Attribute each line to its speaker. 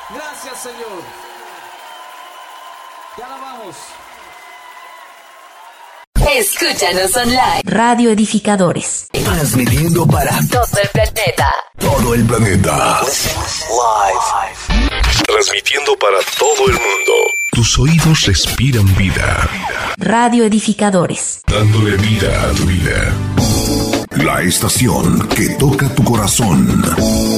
Speaker 1: Gracias, Señor. Te alabamos.
Speaker 2: Escúchanos online.
Speaker 3: Radio Edificadores.
Speaker 4: Transmitiendo para
Speaker 2: todo el planeta.
Speaker 4: todo el planeta.
Speaker 5: Live. Transmitiendo para todo el mundo. Tus oídos respiran vida.
Speaker 3: Radio Edificadores.
Speaker 5: Dándole vida a tu vida.
Speaker 4: La estación que toca tu corazón.